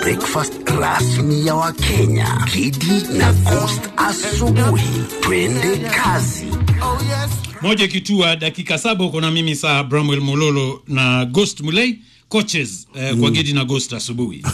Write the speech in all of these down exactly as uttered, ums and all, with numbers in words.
breakfast rasmi ya Wakenya. Kidi na Ghost asubuhi. Twende kazi. Moja kitua dakika saba uko na mimi saa Bramwell Mololo na Ghost Mulei coaches eh, mm. kwa Gidi na Ghost asubuhi.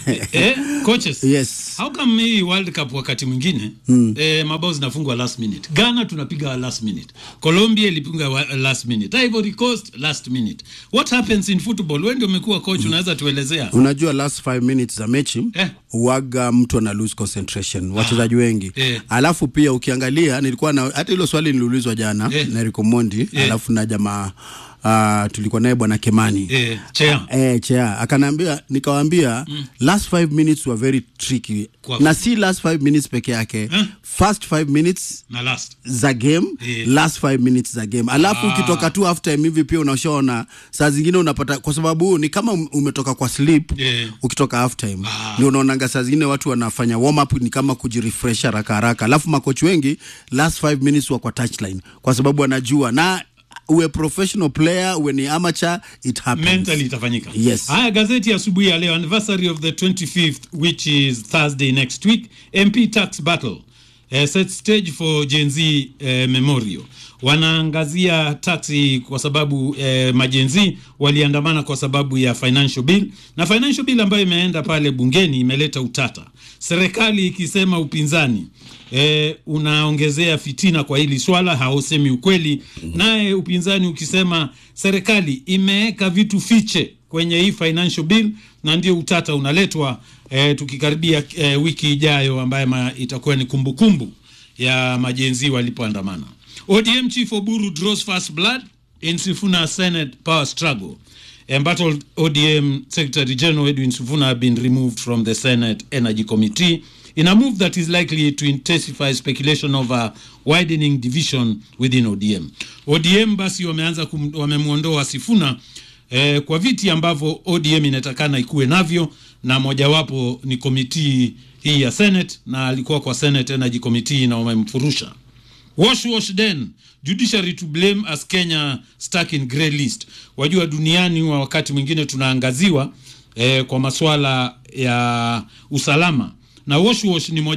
eh coaches. Yes. How come hii World Cup wakati mwingine mm. eh, mabao zinafungwa last minute. Ghana tunapiga last minute. Colombia ilipiga last minute. Ivory Coast last minute. What happens in football? Wewe ndio umekuwa coach, mm. unaweza tuelezea? Unajua last five minutes za mechi eh. uaga mtu ana lose concentration, wachezaji wengi. Eh. Alafu pia ukiangalia nilikuwa na hata hilo swali niliulizwa jana eh. na Rico Mondi, eh. alafu na jamaa Uh, tulikuwa naye bwana Kemani eh chea eh chea akanambia, nikawaambia mm. last five minutes were very tricky kwa na si last five minutes peke yake eh? first five minutes na last za game eh. last five minutes za game alafu ah. ukitoka tu after time hivi pia unashaona saa zingine unapata, kwa sababu ni kama umetoka kwa sleep eh. ukitoka half time ah. ni unaonanga saa zingine watu wanafanya warm up ni kama kujirefresh haraka haraka, alafu makochi wengi last five minutes wa kwa touchline kwa sababu wanajua na uwe professional player, uwe ni amateur, it happens. Mentally itafanyika. Yes. Haya, gazeti ya asubuhi ya leo, anniversary of the twenty-fifth, which is Thursday next week. M P tax battle. Uh, set stage for Gen Z uh, memorial. Wanaangazia taxi kwa sababu uh, majenzi waliandamana kwa sababu ya financial bill. Na financial bill ambayo imeenda pale bungeni imeleta utata. Serikali ikisema upinzani E, unaongezea fitina kwa hili swala, hausemi ukweli. Naye upinzani ukisema serikali imeweka vitu fiche kwenye hii financial bill, na ndio utata unaletwa e, tukikaribia e, wiki ijayo ambayo itakuwa ni kumbukumbu ya majenzi walipoandamana. O D M Chief Oburu draws first blood in Sifuna Senate power struggle. Embattled O D M Secretary General Edwin Sifuna have been removed from the Senate Energy Committee in a move that is likely to intensify speculation of a widening division within O D M. O D M basi wameanza wamemuondoa Sifuna eh, kwa viti ambavyo O D M inatakana ikuwe navyo, na mojawapo ni komiti hii ya Senate, na alikuwa kwa Senate Energy Committee na wamemfurusha. Wash wash then, judiciary to blame as Kenya stuck in grey list. Wajua duniani wa wakati mwingine tunaangaziwa eh, kwa masuala ya usalama, na wash wash ni moja